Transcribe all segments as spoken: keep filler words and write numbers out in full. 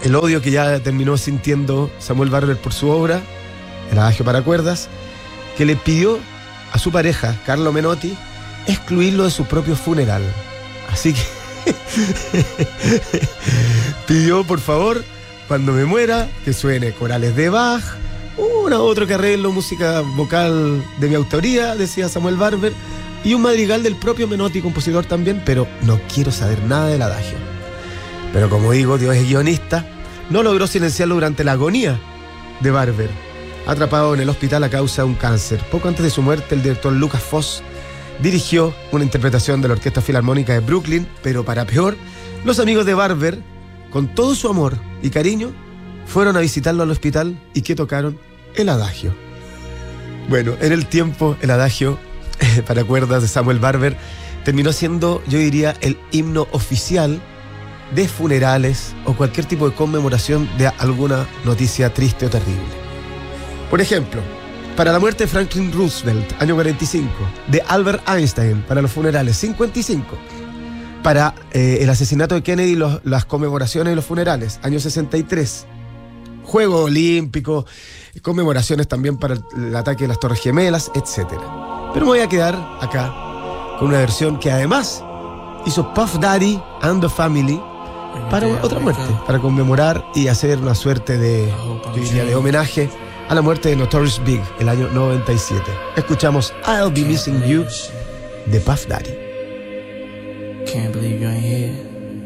el odio que ya terminó sintiendo Samuel Barber por su obra, el Adagio para cuerdas, que le pidió a su pareja, Carlo Menotti, excluirlo de su propio funeral. Así que pidió, por favor, cuando me muera, que suene corales de Bach, una u otro que arreglo, música vocal de mi autoría, decía Samuel Barber, y un madrigal del propio Menotti, compositor también, pero no quiero saber nada del Adagio. Pero como digo, Dios es guionista, no logró silenciarlo durante la agonía de Barber, atrapado en el hospital a causa de un cáncer. Poco antes de su muerte, el director Lucas Foss dirigió una interpretación de la Orquesta Filarmónica de Brooklyn, pero para peor, los amigos de Barber, con todo su amor y cariño, fueron a visitarlo al hospital y que tocaron el Adagio. Bueno, en el tiempo, el Adagio eh, para cuerdas de Samuel Barber terminó siendo, yo diría, el himno oficial de funerales o cualquier tipo de conmemoración de alguna noticia triste o terrible. Por ejemplo, para la muerte de Franklin Roosevelt, año cuarenta y cinco, de Albert Einstein, para los funerales, cincuenta y cinco. Para eh, el asesinato de Kennedy, los, las conmemoraciones y los funerales, año sesenta y tres. Juegos Olímpicos, conmemoraciones también para el, el ataque de las Torres Gemelas, etcétera. Pero me voy a quedar acá con una versión que además hizo Puff Daddy and the Family para otra muerte, para conmemorar y hacer una suerte de, yo diría, de homenaje a la muerte de Notorious Big, el año noventa y siete. Escuchamos I'll Be Missing You de Puff Daddy. Can't believe you ain't here.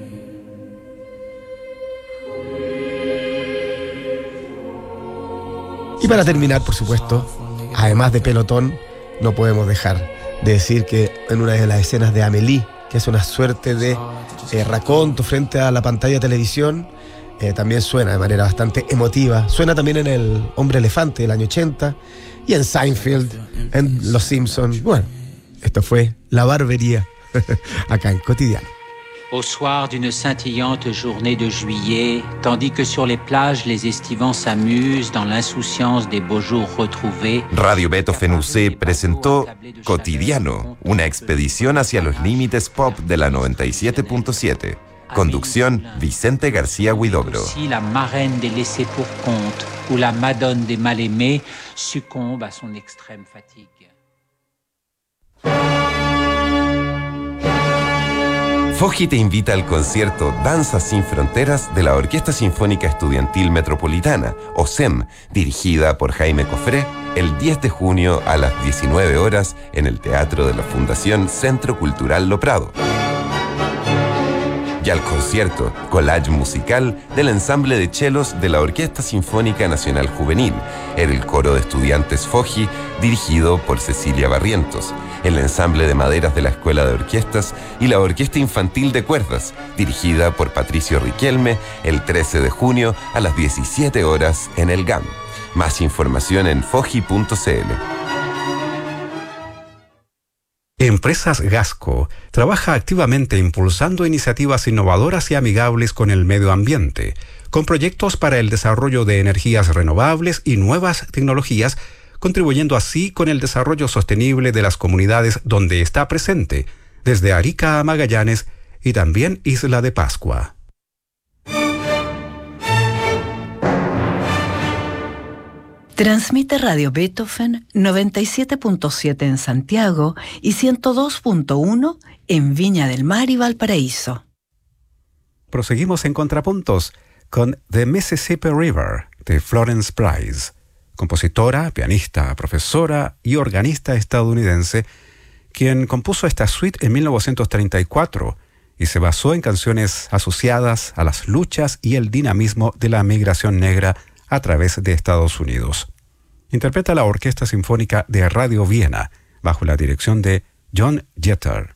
Y para terminar, por supuesto, además de pelotón, no podemos dejar de decir que en una de las escenas de Amélie, que es una suerte de eh, raconto frente a la pantalla de televisión, eh, también suena de manera bastante emotiva. Suena también en El Hombre Elefante del año ochenta y en Seinfeld, en Los Simpsons. Bueno, esto fue La Barbería, acá en Cotidiano. Au soir d'une scintillante journée de juillet, tandis que sur les plages les estivants s'amusent dans l'insouciance des beaux jours retrouvés. Radio Beethoven U C presentó Cotidiano, una expedición hacia los límites pop de la noventa y siete punto siete. Conducción, Vicente García Huidobro. Si la marraine des laissés pour compte ou la madone des mal-aimés succombe à son extrême fatigue. Foggi te invita al concierto Danzas sin Fronteras de la Orquesta Sinfónica Estudiantil Metropolitana, O S E M, dirigida por Jaime Cofré, el diez de junio a las diecinueve horas en el Teatro de la Fundación Centro Cultural Lo Prado. Y al concierto Collage Musical del ensamble de chelos de la Orquesta Sinfónica Nacional Juvenil, el coro de estudiantes Foggi, dirigido por Cecilia Barrientos, el ensamble de maderas de la Escuela de Orquestas y la Orquesta Infantil de Cuerdas, dirigida por Patricio Riquelme, el trece de junio a las diecisiete horas en el G A M. Más información en foggi punto c l. Empresas Gasco trabaja activamente impulsando iniciativas innovadoras y amigables con el medio ambiente, con proyectos para el desarrollo de energías renovables y nuevas tecnologías, contribuyendo así con el desarrollo sostenible de las comunidades donde está presente, desde Arica a Magallanes y también Isla de Pascua. Transmite Radio Beethoven noventa y siete punto siete en Santiago y ciento dos punto uno en Viña del Mar y Valparaíso. Proseguimos en contrapuntos con The Mississippi River de Florence Price, compositora, pianista, profesora y organista estadounidense, quien compuso esta suite en mil novecientos treinta y cuatro y se basó en canciones asociadas a las luchas y el dinamismo de la migración negra a través de Estados Unidos. Interpreta la Orquesta Sinfónica de Radio Viena, bajo la dirección de John Jeter.